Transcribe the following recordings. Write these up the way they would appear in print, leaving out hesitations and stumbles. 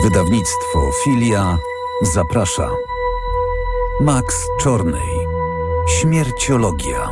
Wydawnictwo Filia zaprasza. Max Czornej. Śmierciologia.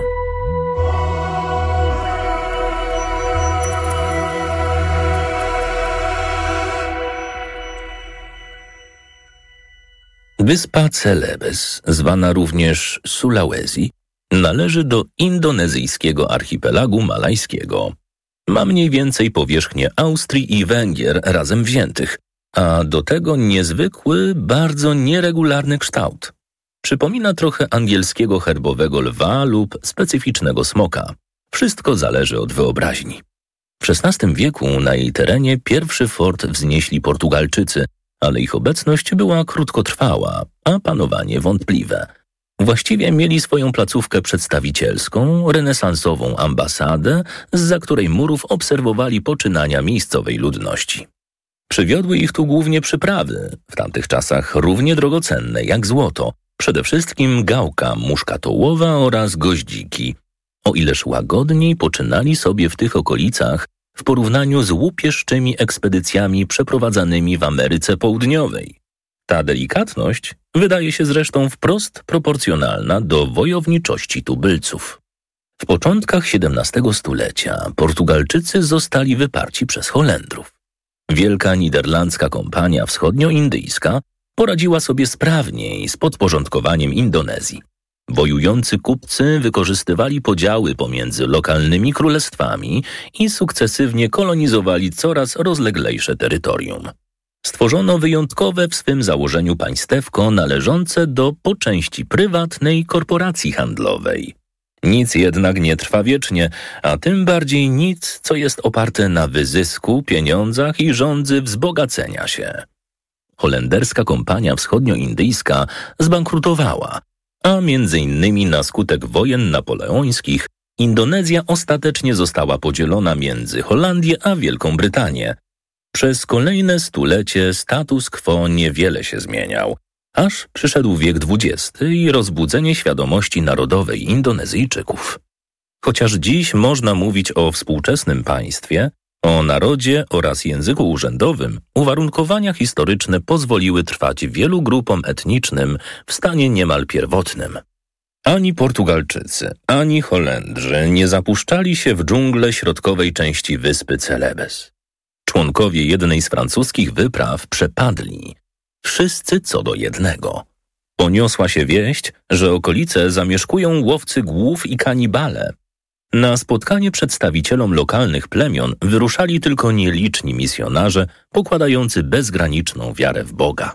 Wyspa Celebes, zwana również Sulawesi, należy do indonezyjskiego archipelagu malajskiego. Ma mniej więcej powierzchnię Austrii i Węgier razem wziętych, a do tego niezwykły, bardzo nieregularny kształt. Przypomina trochę angielskiego herbowego lwa lub specyficznego smoka. Wszystko zależy od wyobraźni. W XVI wieku na jej terenie pierwszy fort wznieśli Portugalczycy, ale ich obecność była krótkotrwała, a panowanie wątpliwe. Właściwie mieli swoją placówkę przedstawicielską, renesansową ambasadę, zza której murów obserwowali poczynania miejscowej ludności. Przywiodły ich tu głównie przyprawy, w tamtych czasach równie drogocenne jak złoto, przede wszystkim gałka muszkatołowa oraz goździki, o ileż łagodniej poczynali sobie w tych okolicach w porównaniu z łupieszczymi ekspedycjami przeprowadzanymi w Ameryce Południowej. Ta delikatność wydaje się zresztą wprost proporcjonalna do wojowniczości tubylców. W początkach XVII stulecia Portugalczycy zostali wyparci przez Holendrów. Wielka niderlandzka kompania wschodnioindyjska poradziła sobie sprawniej z podporządkowaniem Indonezji. Wojujący kupcy wykorzystywali podziały pomiędzy lokalnymi królestwami i sukcesywnie kolonizowali coraz rozleglejsze terytorium. Stworzono wyjątkowe w swym założeniu państewko należące do po części prywatnej korporacji handlowej. Nic jednak nie trwa wiecznie, a tym bardziej nic, co jest oparte na wyzysku, pieniądzach i żądzy wzbogacenia się. Holenderska kompania wschodnioindyjska zbankrutowała, a między innymi na skutek wojen napoleońskich Indonezja ostatecznie została podzielona między Holandię a Wielką Brytanię. Przez kolejne stulecie status quo niewiele się zmieniał, aż przyszedł wiek XX i rozbudzenie świadomości narodowej Indonezyjczyków. Chociaż dziś można mówić o współczesnym państwie, o narodzie oraz języku urzędowym, uwarunkowania historyczne pozwoliły trwać wielu grupom etnicznym w stanie niemal pierwotnym. Ani Portugalczycy, ani Holendrzy nie zapuszczali się w dżunglę środkowej części wyspy Celebes. Członkowie jednej z francuskich wypraw przepadli. Wszyscy co do jednego. Poniosła się wieść, że okolice zamieszkują łowcy głów i kanibale. Na spotkanie przedstawicielom lokalnych plemion wyruszali tylko nieliczni misjonarze pokładający bezgraniczną wiarę w Boga.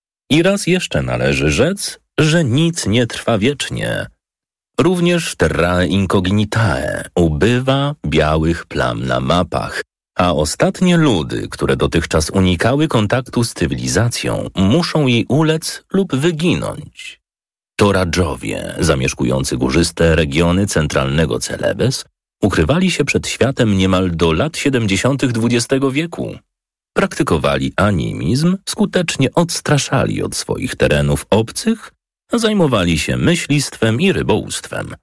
I raz jeszcze należy rzec, że nic nie trwa wiecznie. Również terrae incognitae ubywa białych plam na mapach, a ostatnie ludy, które dotychczas unikały kontaktu z cywilizacją, muszą jej ulec lub wyginąć. Toradżowie, zamieszkujący górzyste regiony centralnego Celebes, ukrywali się przed światem niemal do lat 70. XX wieku. Praktykowali animizm, skutecznie odstraszali od swoich terenów obcych, a zajmowali się myślistwem i rybołówstwem.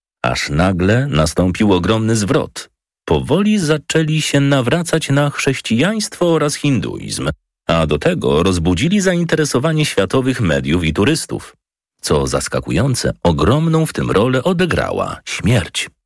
Aż nagle nastąpił ogromny zwrot. Powoli zaczęli się nawracać na chrześcijaństwo oraz hinduizm, a do tego rozbudzili zainteresowanie światowych mediów i turystów. Co zaskakujące, ogromną w tym rolę odegrała śmierć.